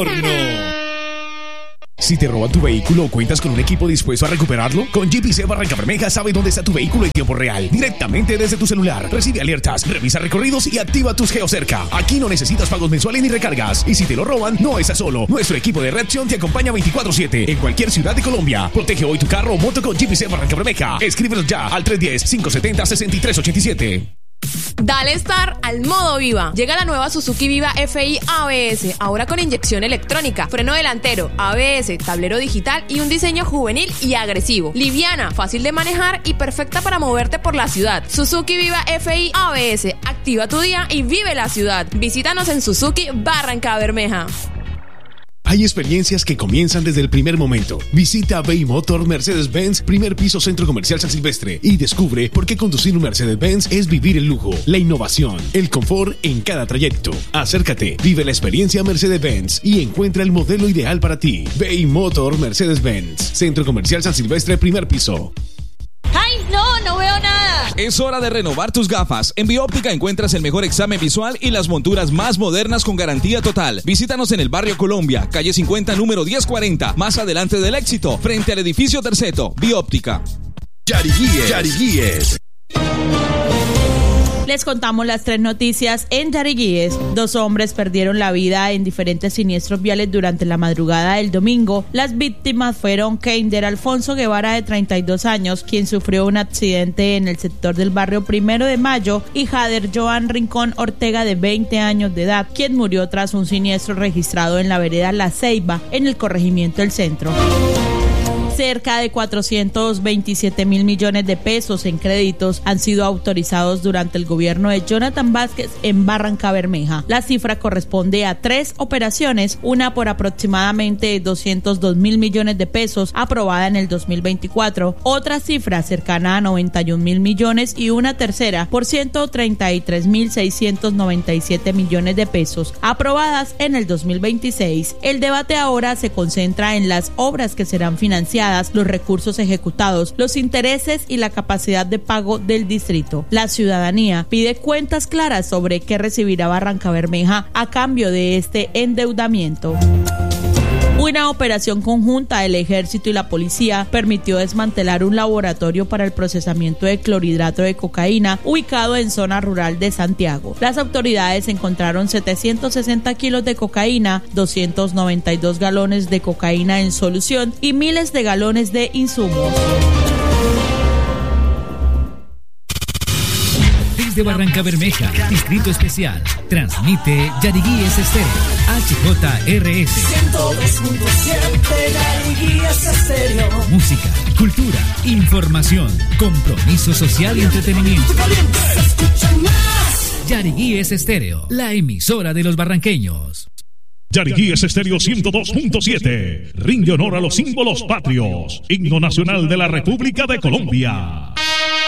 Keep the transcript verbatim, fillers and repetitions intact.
horno. Si te roban tu vehículo, ¿cuentas con un equipo dispuesto a recuperarlo? Con G P C Barrancabermeja sabe dónde está tu vehículo en tiempo real, directamente desde tu celular. Recibe alertas, revisa recorridos y activa tus geocerca. Aquí no necesitas pagos mensuales ni recargas. Y si te lo roban, no estás solo. Nuestro equipo de reacción te acompaña veinticuatro siete en cualquier ciudad de Colombia. Protege hoy tu carro o moto con G P C Barrancabermeja. Escríbenos ya al tres uno cero, cinco siete cero, seis tres ocho siete. Dale Star al modo Viva. Llega la nueva Suzuki Viva F I A B S, ahora con inyección electrónica, freno delantero, A B S, tablero digital y un diseño juvenil y agresivo. Liviana, fácil de manejar y perfecta para moverte por la ciudad. Suzuki Viva F I A B S, activa tu día y vive la ciudad. Visítanos en Suzuki Barrancabermeja. Hay experiencias que comienzan desde el primer momento. Visita Bay Motor Mercedes-Benz, primer piso Centro Comercial San Silvestre, y descubre por qué conducir un Mercedes-Benz es vivir el lujo, la innovación, el confort en cada trayecto. Acércate, vive la experiencia Mercedes-Benz y encuentra el modelo ideal para ti. Bay Motor Mercedes-Benz, Centro Comercial San Silvestre, primer piso. ¡Ay, no! ¡No veo nada! Es hora de renovar tus gafas. En Bióptica encuentras el mejor examen visual y las monturas más modernas con garantía total. Visítanos en el barrio Colombia, calle cincuenta, número diez cuarenta, más adelante del Éxito, frente al edificio Terceto. Bióptica. Yariguíes. Yariguíes. Les contamos las tres noticias en Yariguíes. Dos hombres perdieron la vida en diferentes siniestros viales durante la madrugada del domingo. Las víctimas fueron Keinder Alfonso Guevara, de treinta y dos años, quien sufrió un accidente en el sector del barrio Primero de Mayo, y Jader Joan Rincón Ortega, de veinte años de edad, quien murió tras un siniestro registrado en la vereda La Ceiba, en el corregimiento del Centro. Cerca de cuatrocientos veintisiete mil millones de pesos en créditos han sido autorizados durante el gobierno de Jonathan Vázquez en Barrancabermeja. La cifra corresponde a tres operaciones, una por aproximadamente doscientos dos mil millones de pesos aprobada en el dos mil veinticuatro, otra cifra cercana a noventa y un mil millones y una tercera por ciento treinta y tres mil seiscientos noventa y siete millones de pesos aprobadas en el dos mil veintiséis. El debate ahora se concentra en las obras que serán financiadas, los recursos ejecutados, los intereses y la capacidad de pago del distrito. La ciudadanía pide cuentas claras sobre qué recibirá Barrancabermeja a cambio de este endeudamiento. Una operación conjunta del Ejército y la Policía permitió desmantelar un laboratorio para el procesamiento de clorhidrato de cocaína ubicado en zona rural de Santiago. Las autoridades encontraron setecientos sesenta kilos de cocaína, doscientos noventa y dos galones de cocaína en solución y miles de galones de insumos. Desde Barrancabermeja, Distrito Especial, transmite Yariguíes Estéreo, H J R S. ciento dos punto siete Yariguíes Estéreo. Música, cultura, información, compromiso social y entretenimiento. Yariguíes Estéreo, la emisora de los barranqueños. Yariguíes Estéreo ciento dos punto siete rinde honor a los símbolos patrios, himno nacional de la República de Colombia.